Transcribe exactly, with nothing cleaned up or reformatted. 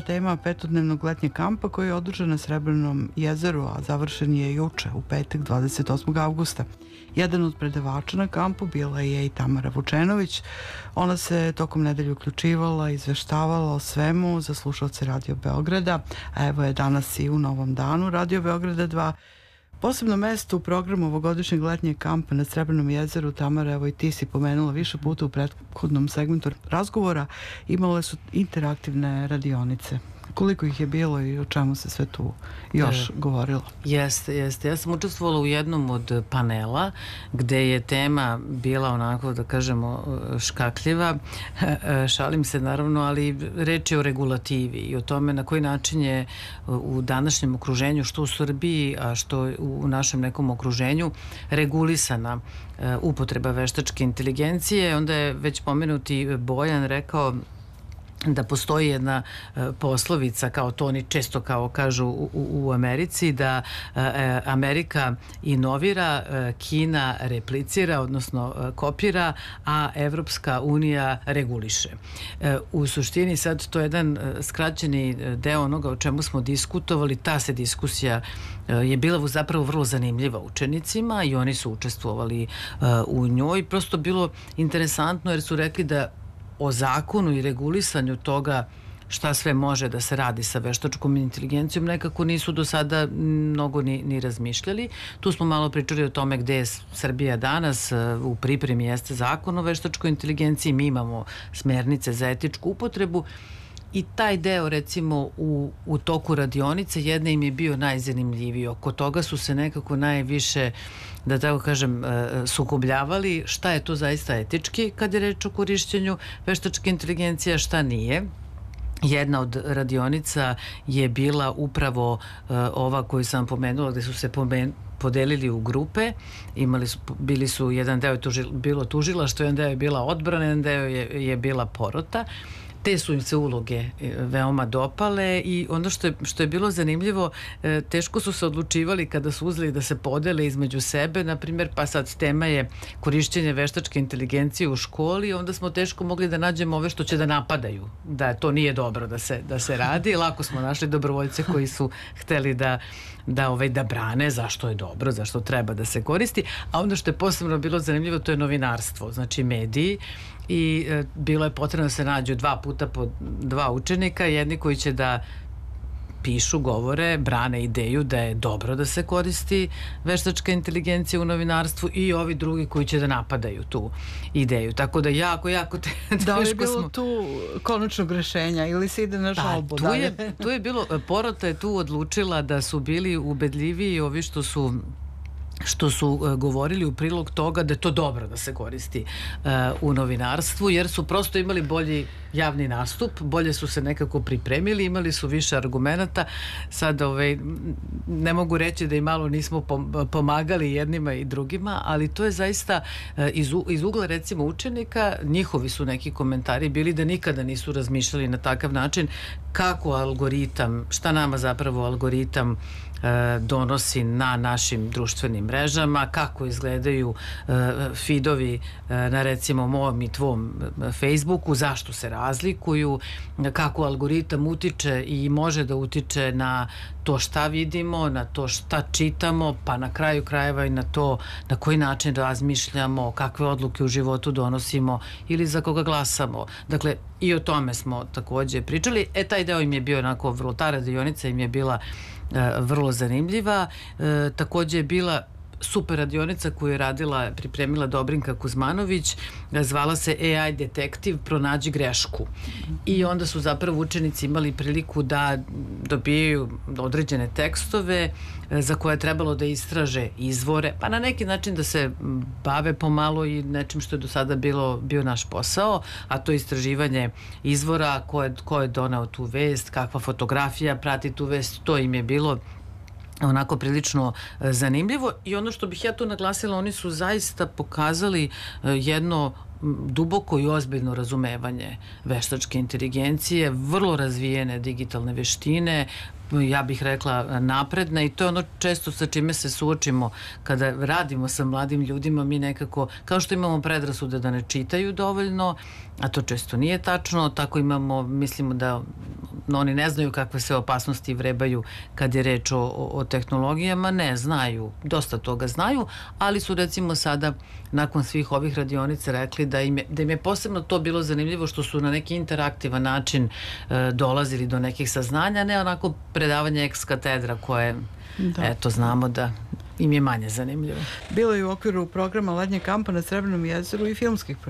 tema petodnevnog letnjeg kampa koji je održan na Srebrnom jezeru, a završen je juče, u petak dvadeset osmog avgusta. Jedan od predavača na kampu bila je i Tamara Vučenović. Ona se tokom nedelje uključivala, izveštavala o svemu za slušalce Radio Beograda, a evo je danas i u novom danu Radio Beograda dva. Posebno mesto u programu ovogodišnjeg letnjeg kampa na Srebrnom jezeru, Tamara, evo i ti si pomenula više puta u prethodnom segmentu razgovora, imale su interaktivne radionice. Koliko ih je bilo i o čemu se sve tu još govorilo? Jeste, jeste. Ja sam učestvovala u jednom od panela gde je tema bila onako, da kažemo, škakljiva. Šalim se naravno, ali reč je o regulativi i o tome na koji način je u današnjem okruženju, što u Srbiji, a što u našem nekom okruženju, regulisana upotreba veštačke inteligencije. Onda je već pomenuti Bojan rekao da postoji jedna poslovica, kao to oni često kao kažu u, u Americi, da e, Amerika inovira, e, Kina replicira, odnosno e, kopira, a Evropska unija reguliše. E, u suštini sad to je jedan e, skraćeni deo onoga o čemu smo diskutovali. Ta se diskusija e, je bila zapravo vrlo zanimljiva učenicima i oni su učestvovali e, u njoj. Prosto bilo interesantno jer su rekli da o zakonu i regulisanju toga šta sve može da se radi sa veštačkom inteligencijom nekako nisu do sada mnogo ni, ni razmišljali. Tu smo malo pričali o tome gde je Srbija danas. U pripremi jeste zakon o veštačkoj inteligenciji, mi imamo smernice za etičku upotrebu i taj deo recimo u, u toku radionice jedne im je bio najzanimljiviji. Oko toga su se nekako najviše, da tako kažem, sukobljavali šta je to zaista etički kad je reč o korišćenju veštačke inteligencije, a šta nije. Jedna od radionica je bila upravo uh, ova koju sam pomenula, gde su se pomen, podelili u grupe, imali su, bili su, jedan deo je tužil, bilo tužilaštvo, jedan deo je bila odbrana, jedan deo je, je bila porota. Te su im se uloge veoma dopale i ono što je, što je bilo zanimljivo, teško su se odlučivali kada su uzeli da se podele između sebe, na primjer, pa sad tema je korišćenje veštačke inteligencije u školi, onda smo teško mogli da nađemo ove što će da napadaju, da to nije dobro da se, da se radi. Lako smo našli dobrovoljce koji su hteli da da, ovaj, da brane zašto je dobro, zašto treba da se koristi, a onda što je posebno bilo zanimljivo, to je novinarstvo, znači mediji, i e, bilo je potrebno da se nađu dva puta po dva učenika, jedni koji će da pišu, govore, brane ideju da je dobro da se koristi veštačka inteligencija u novinarstvu i ovi drugi koji će da napadaju tu ideju. Tako da jako, jako te, teško smo... Da li je bilo smo... tu konačnog rešenja ili se ide na žalbu? Da, tu je, tu je bilo, porota je tu odlučila da su bili ubedljiviji ovi što su što su uh, govorili u prilog toga da je to dobro da se koristi uh, u novinarstvu, jer su prosto imali bolji javni nastup, bolje su se nekako pripremili, imali su više argumenata. Sad ovaj, ne mogu reći da i malo nismo pomagali jednima i drugima, ali to je zaista uh, iz, iz ugla recimo učenika, njihovi su neki komentari bili da nikada nisu razmišljali na takav način kako algoritam, šta nama zapravo algoritam donosi na našim društvenim mrežama, kako izgledaju uh, feedovi uh, na recimo mom i tvom Facebooku, zašto se razlikuju, kako algoritam utiče i može da utiče na to šta vidimo, na to šta čitamo, pa na kraju krajeva i na to na koji način razmišljamo, kakve odluke u životu donosimo ili za koga glasamo. Dakle, i o tome smo takođe pričali. E, taj deo im je bio onako, vrlo ta radionica im je bila vrlo zanimljiva. E, takođe je bila super radionica koju je radila, pripremila Dobrinka Kuzmanović, zvala se A I detektiv, pronađi grešku. I onda su zapravo učenici imali priliku da dobijaju određene tekstove za koje je trebalo da istraže izvore, pa na neki način da se bave pomalo i nečim što je do sada bilo, bio naš posao, a to je istraživanje izvora, ko je, ko je donao tu vest, kakva fotografija prati tu vest, to im je bilo onako prilično zanimljivo. I ono što bih ja tu naglasila, oni su zaista pokazali jedno duboko i ozbiljno razumevanje veštačke inteligencije, vrlo razvijene digitalne veštine, ja bih rekla, napredna i to je ono često sa čime se suočimo kada radimo sa mladim ljudima. Mi nekako, kao što imamo predrasude da ne čitaju dovoljno, a to često nije tačno, tako imamo, mislimo da no, oni ne znaju kakve sve opasnosti vrebaju kad je reč o, o tehnologijama. Ne znaju, dosta toga znaju, ali su recimo sada nakon svih ovih radionica rekli da im je, da im je posebno to bilo zanimljivo što su na neki interaktivan način e, dolazili do nekih saznanja, ne onako predavanje ex katedra koje, da. Eto, znamo da im je manje zanimljivo. Bilo je u okviru programa Letnje kampa na Srebrnom jezeru i filmskih